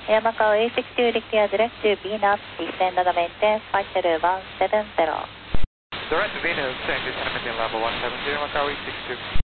Air Macau A62 declare direct to Venus, descend on the maintain, flight level 170. Direct to Venus, descend, descend maintain level 170, Macau A62.